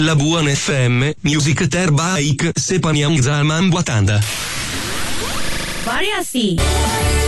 La buona FM, Music Terbaik, Sepaniam Zalman Buatanda. Variasi.